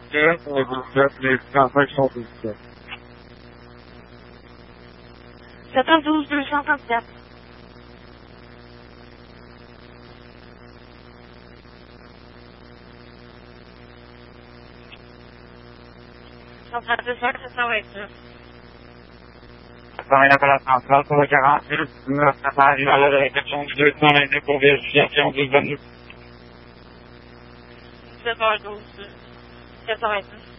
7 12 224. Centrale de choc, 729. Pareil à la centrale pour le 48, 9 arrive à la réception du 222 pour vérification 1222. 7h12 429.